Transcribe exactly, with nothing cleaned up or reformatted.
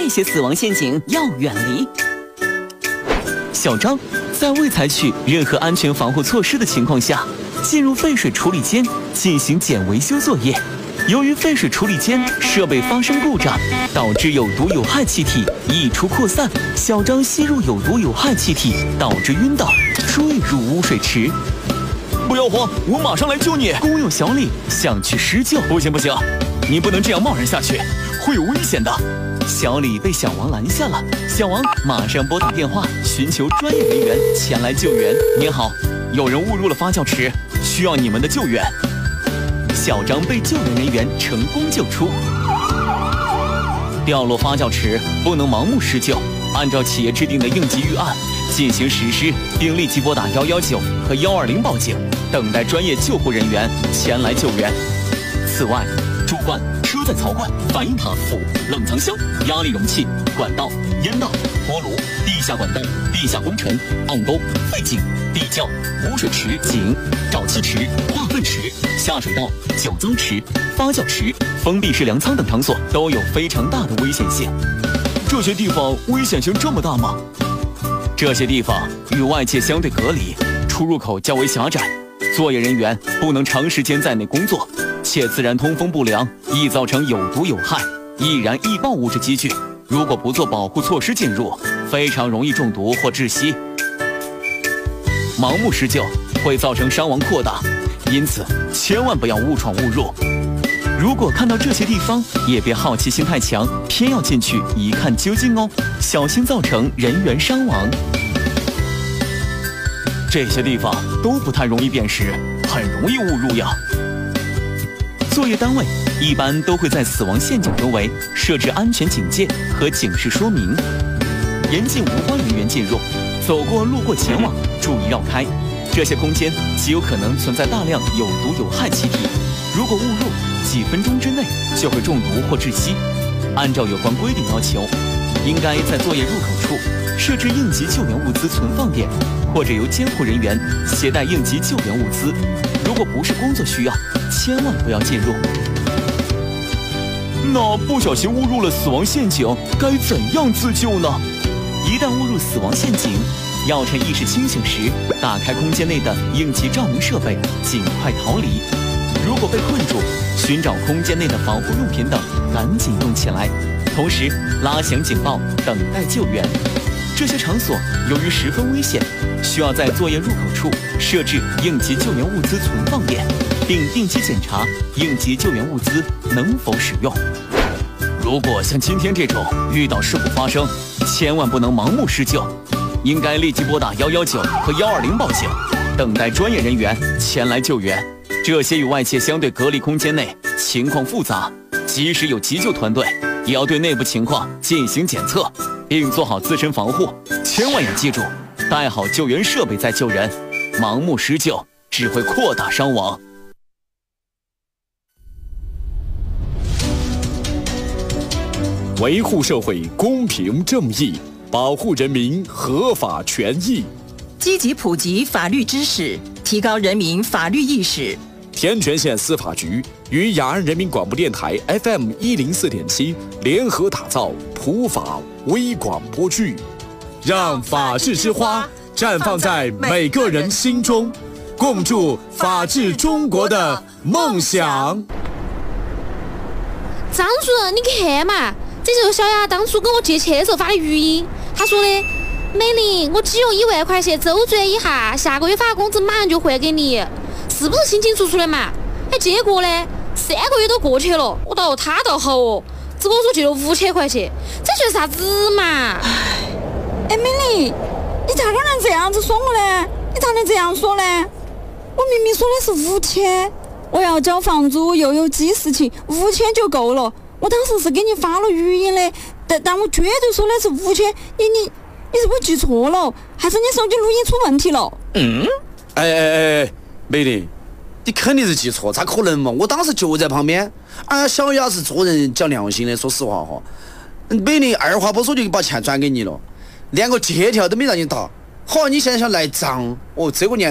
这些死亡陷阱要远离。小张在未采取任何安全防护措施的情况下，进入废水处理间进行检维修作业。由于废水处理间设备发生故障，导致有毒有害气体溢出扩散，小张吸入有毒有害气体，导致晕倒，坠入污水池。不要慌，我马上来救你！工友小李想去施救，不行不行，你不能这样贸然下去，会有危险的。小李被小王拦下了，小王马上拨打电话寻求专业人员前来救援。您好，有人误入了发酵池，需要你们的救援。小张被救援人员成功救出。掉落发酵池不能盲目施救，按照企业制定的应急预案进行实施，并立即拨打一一九和一二零报警，等待专业救护人员前来救援。此外，主管、车载槽罐、反应塔、釜、冷藏箱、压力容器、管道、烟道、锅炉、地下管道、地下工程、暗沟、废井、地窖、污水池、井、沼气池、化粪池、下水道、酒脏池、发酵池、封闭式粮仓等场所都有非常大的危险性。这些地方危险性这么大吗？这些地方与外界相对隔离，出入口较为狭窄，作业人员不能长时间在内工作，且自然通风不良，易造成有毒有害、易燃易爆物质积聚。如果不做保护措施进入，非常容易中毒或窒息。盲目施救会造成伤亡扩大，因此千万不要误闯误入。如果看到这些地方，也别好奇心太强，偏要进去一看究竟哦，小心造成人员伤亡。这些地方都不太容易辨识，很容易误入呀。作业单位一般都会在死亡陷阱周围设置安全警戒和警示说明，严禁无关人员进入，走过路过前往注意绕开。这些空间极有可能存在大量有毒有害气体，如果误入，几分钟之内就会中毒或窒息。按照有关规定要求，应该在作业入口处设置应急救援物资存放点，或者由监护人员携带应急救援物资。如果不是工作需要，千万不要进入。那不小心误入了死亡陷阱，该怎样自救呢？一旦误入死亡陷阱，要趁意识清醒时打开空间内的应急照明设备，尽快逃离。如果被困住，寻找空间内的防护用品等，赶紧用起来，同时拉响警报，等待救援。这些场所由于十分危险，需要在作业入口处设置应急救援物资存放点，并定期检查应急救援物资能否使用。如果像今天这种遇到事故发生，千万不能盲目施救，应该立即拨打一一九和一二零报警，等待专业人员前来救援。这些与外界相对隔离空间内情况复杂，即使有急救团队，也要对内部情况进行检测，并做好自身防护。千万要记住，带好救援设备再救人，盲目施救只会扩大伤亡。 维护社会公平正义，保护人民合法权益， 积极普及法律知识，提高人民法律意识。 天全县司法局与雅安人民广播电台 F M 一零四点七联合打造普法微广播剧，让法治之花绽放在每个人心中，共筑法治中国的梦想。 张主任，你看嘛，这就是小雅当初跟我借钱的时候发的语音，他说的：“美玲，我只用一万块钱周转一下，下个月发工资马上就还给你。”是不是清清楚楚的嘛？哎，结果呢，三个月都过去了，我倒他倒好哦，只跟我说借了五千块钱，这算啥子嘛？ 哎，美丽，你咋个能这样子说我呢？你咋能这样说呢？我明明说的是五千，我要交房租又有急事情，五千就够了。我当时是给你发了语音的，但但我绝对说的是五千，你你你是不是记错了？还是你手机录音出问题了？ 嗯，哎哎哎。美玲，你肯定是记错，咋可能嘛？我当时就在旁边。啊，小雅是做人讲良心的，说实话哈。美玲二话不说就把钱转给你了，连个借条都没让你打。好，你现在想赖账，哦，这个年